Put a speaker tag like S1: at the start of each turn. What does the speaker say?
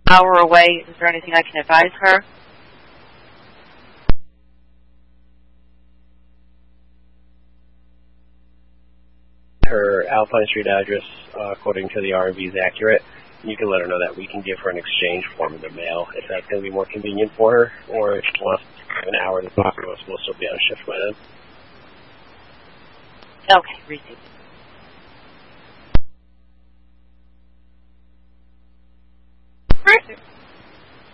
S1: hour away. Is there anything I can advise her?
S2: Her Alpine Street address, according to the RV, is accurate. You can let her know that we can give her an exchange form in the mail if that's going to be more convenient for her, or if she wants an hour to talk to us, we'll still be on shift by then.
S1: Okay, received.